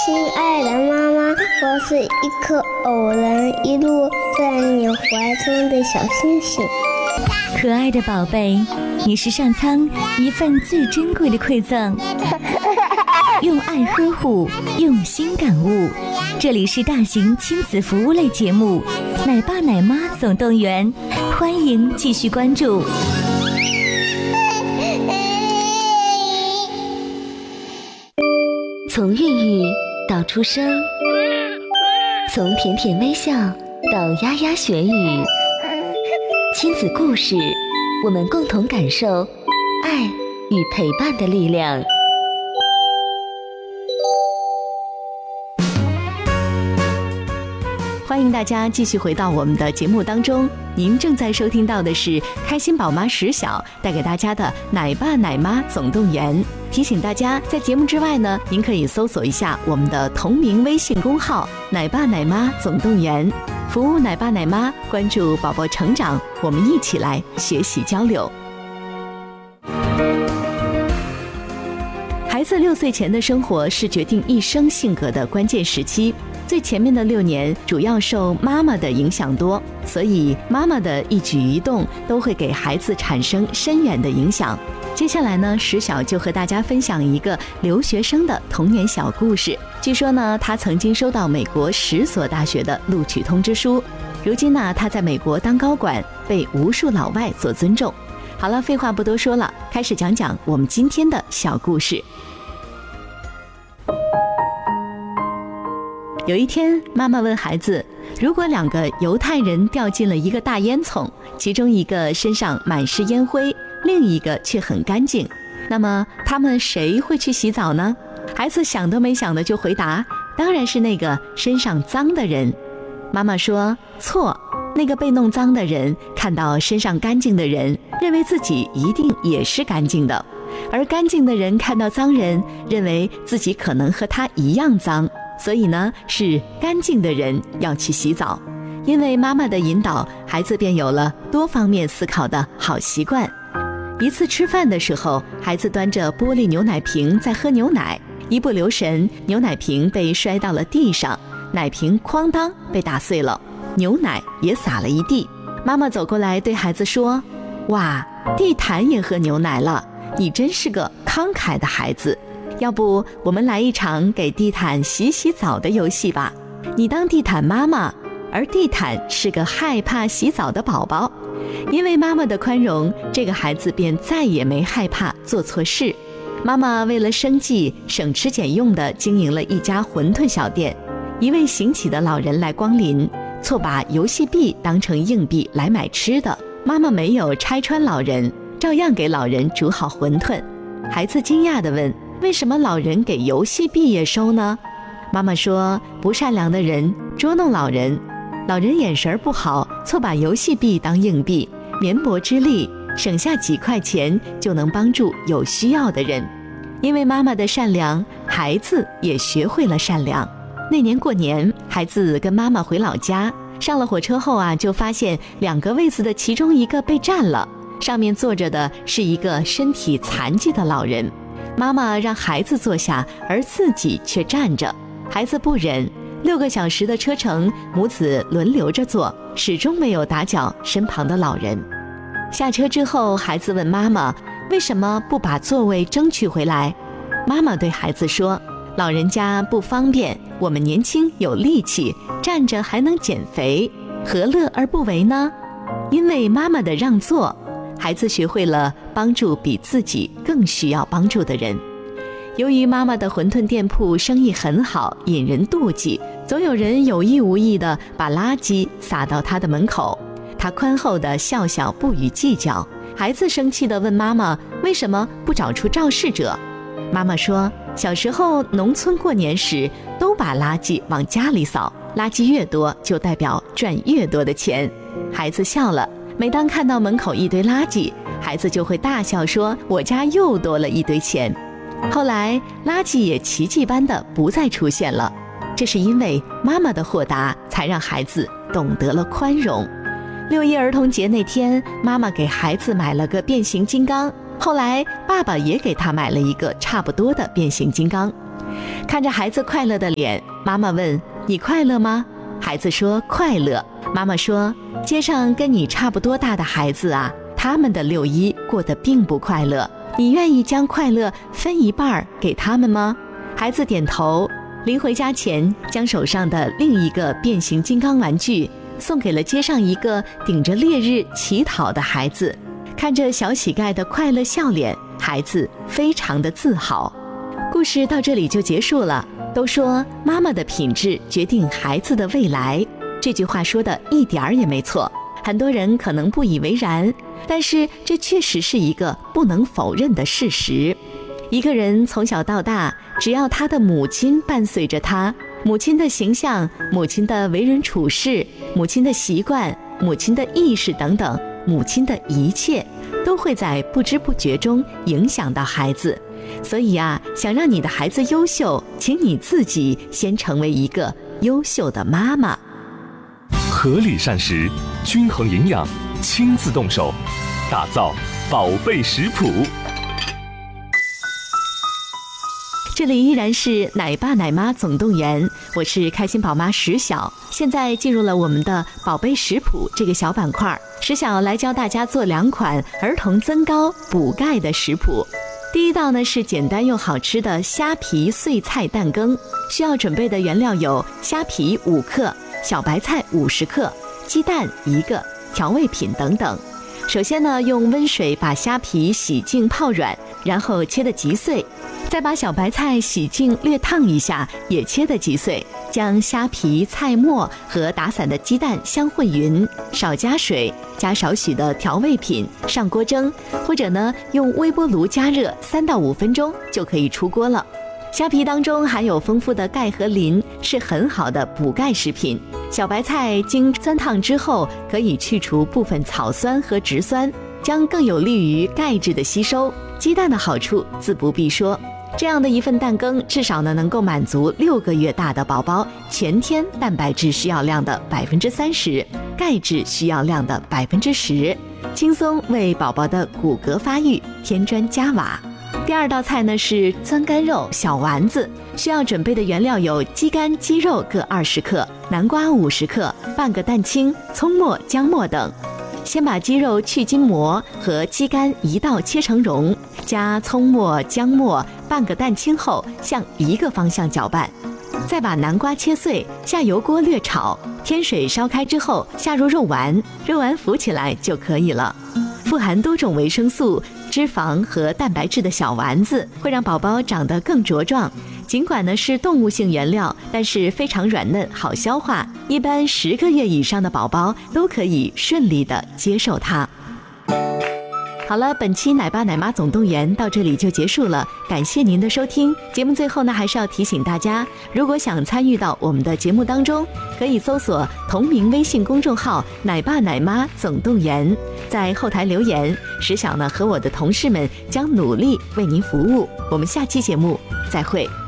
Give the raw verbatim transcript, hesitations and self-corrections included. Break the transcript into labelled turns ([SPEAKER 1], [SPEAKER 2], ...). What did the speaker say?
[SPEAKER 1] 亲爱的妈妈，我是一颗偶然一路在你怀中的小星星。
[SPEAKER 2] 可爱的宝贝，你是上苍一份最珍贵的馈赠。用爱呵护，用心感悟。这里是大型亲子服务类节目《奶爸奶妈总动员》，欢迎继续关注。从孕育到出生，从甜甜微笑到牙牙学语，亲子故事，我们共同感受爱与陪伴的力量。欢迎大家继续回到我们的节目当中，您正在收听到的是开心宝妈石小带给大家的奶爸奶妈总动员。提醒大家，在节目之外呢，您可以搜索一下我们的同名微信公号奶爸奶妈总动员，服务奶爸奶妈，关注宝宝成长，我们一起来学习交流。孩子六岁前的生活是决定一生性格的关键时期，最前面的六年主要受妈妈的影响多，所以妈妈的一举一动都会给孩子产生深远的影响。接下来呢，石小就和大家分享一个留学生的童年小故事。据说呢，他曾经收到美国十所大学的录取通知书，如今呢，他在美国当高管，被无数老外所尊重。好了，废话不多说了，开始讲讲我们今天的小故事。有一天，妈妈问孩子，如果两个犹太人掉进了一个大烟囱，其中一个身上满是烟灰，另一个却很干净，那么他们谁会去洗澡呢？孩子想都没想的就回答，当然是那个身上脏的人。妈妈说，错，那个被弄脏的人看到身上干净的人，认为自己一定也是干净的，而干净的人看到脏人，认为自己可能和他一样脏，所以呢，是干净的人要去洗澡。因为妈妈的引导，孩子便有了多方面思考的好习惯。一次吃饭的时候，孩子端着玻璃牛奶瓶在喝牛奶，一不留神，牛奶瓶被摔到了地上，奶瓶哐当被打碎了，牛奶也洒了一地。妈妈走过来对孩子说，哇，地毯也喝牛奶了，你真是个慷慨的孩子，要不我们来一场给地毯洗洗澡的游戏吧？你当地毯妈妈，而地毯是个害怕洗澡的宝宝。因为妈妈的宽容，这个孩子便再也没害怕做错事。妈妈为了生计，省吃俭用地经营了一家馄饨小店。一位行乞的老人来光临，错把游戏币当成硬币来买吃的。妈妈没有拆穿老人，照样给老人煮好馄饨。孩子惊讶地问，为什么老人给游戏币也收呢？妈妈说，不善良的人捉弄老人，老人眼神不好，错把游戏币当硬币，绵薄之力省下几块钱就能帮助有需要的人。因为妈妈的善良，孩子也学会了善良。那年过年，孩子跟妈妈回老家，上了火车后啊，就发现两个位子的其中一个被占了，上面坐着的是一个身体残疾的老人。妈妈让孩子坐下，而自己却站着。孩子不忍，六个小时的车程，母子轮流着坐，始终没有打搅身旁的老人。下车之后，孩子问妈妈，为什么不把座位争取回来？妈妈对孩子说，老人家不方便，我们年轻有力气，站着还能减肥，何乐而不为呢？因为妈妈的让座，孩子学会了帮助比自己更需要帮助的人。由于妈妈的馄饨店铺生意很好，引人妒忌，总有人有意无意地把垃圾撒到她的门口，她宽厚地笑笑，不予计较。孩子生气地问妈妈，为什么不找出肇事者？妈妈说，小时候农村过年时都把垃圾往家里扫，垃圾越多就代表赚越多的钱。孩子笑了，每当看到门口一堆垃圾，孩子就会大笑说，我家又多了一堆钱。后来垃圾也奇迹般的不再出现了，这是因为妈妈的豁达，才让孩子懂得了宽容。六一儿童节那天，妈妈给孩子买了个变形金刚，后来爸爸也给他买了一个差不多的变形金刚。 看着孩子快乐的脸，妈妈问：你快乐吗？孩子说快乐。妈妈说：街上跟你差不多大的孩子啊，他们的六一过得并不快乐，你愿意将快乐分一半给他们吗？孩子点头。临回家前，将手上的另一个变形金刚玩具送给了街上一个顶着烈日乞讨的孩子。看着小乞丐的快乐笑脸，孩子非常的自豪。故事到这里就结束了。都说妈妈的品质决定孩子的未来，这句话说的一点儿也没错。很多人可能不以为然，但是这确实是一个不能否认的事实。一个人从小到大，只要他的母亲伴随着他，母亲的形象、母亲的为人处事、母亲的习惯、母亲的意识等等，母亲的一切都会在不知不觉中影响到孩子。所以啊，想让你的孩子优秀，请你自己先成为一个优秀的妈妈。
[SPEAKER 3] 合理膳食，均衡营养，亲自动手，打造宝贝食谱。
[SPEAKER 2] 这里依然是奶爸奶妈总动员，我是开心宝妈石晓。现在进入了我们的宝贝食谱这个小板块，石晓来教大家做两款儿童增高补钙的食谱。第一道呢是简单又好吃的虾皮碎菜蛋羹，需要准备的原料有虾皮五克、小白菜五十克、鸡蛋一个、调味品等等。首先呢，用温水把虾皮洗净泡软，然后切得极碎，再把小白菜洗净略烫一下，也切得极碎，将虾皮、菜末和打散的鸡蛋相混匀，少加水，加少许的调味品，上锅蒸，或者呢用微波炉加热三到五分钟就可以出锅了。虾皮当中含有丰富的钙和磷，是很好的补钙食品。小白菜经酸烫之后，可以去除部分草酸和植酸，将更有利于钙质的吸收。鸡蛋的好处自不必说，这样的一份蛋羹至少呢能够满足六个月大的宝宝全天蛋白质需要量的百分之三十，钙质需要量的百分之十，轻松为宝宝的骨骼发育添砖加瓦。第二道菜呢是酸干肉小丸子，需要准备的原料有鸡肝、鸡肉各二十克，南瓜五十克，半个蛋清、葱末、姜末等。先把鸡肉去筋膜和鸡肝一道切成蓉，加葱末、姜末、半个蛋清后，向一个方向搅拌。再把南瓜切碎，下油锅略炒，天水烧开之后下入肉丸，肉丸浮起来就可以了。富含多种维生素、脂肪和蛋白质的小丸子会让宝宝长得更茁壮。尽管呢是动物性原料，但是非常软嫩，好消化，一般十个月以上的宝宝都可以顺利的接受它。好了，本期奶爸奶妈总动员到这里就结束了，感谢您的收听。节目最后呢，还是要提醒大家，如果想参与到我们的节目当中，可以搜索同名微信公众号奶爸奶妈总动员，在后台留言，石晓呢和我的同事们将努力为您服务。我们下期节目再会。